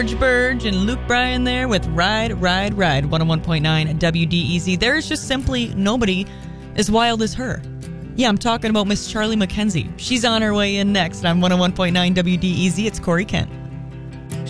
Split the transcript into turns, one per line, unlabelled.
George Burge and Luke Bryan there with Ride, Ride, Ride, 101.9 WDEZ. There is just simply nobody as wild as her. Yeah, I'm talking about Miss Charlie McKenzie. She's on her way in next on 101.9 WDEZ. It's Corey Kent.